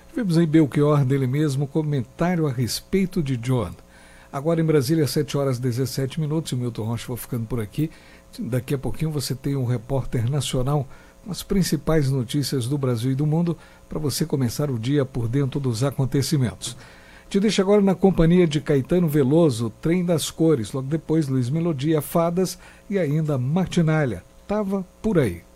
Vimos aí Belchior dele mesmo, comentário a respeito de John. Agora em Brasília, 7 horas e 17 minutos, o Milton Rocha vai ficando por aqui. Daqui a pouquinho você tem um repórter nacional com as principais notícias do Brasil e do mundo para você começar o dia por dentro dos acontecimentos. Te deixo agora na companhia de Caetano Veloso, Trem das Cores, logo depois Luiz Melodia, Fadas e ainda Martinalha. Tava por aí.